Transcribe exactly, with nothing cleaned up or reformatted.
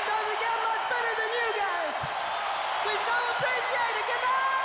doesn't get much better than you guys. We so appreciate it. Good night.